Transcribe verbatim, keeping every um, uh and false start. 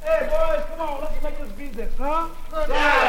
Hey, boys, come on, let's make this business, huh?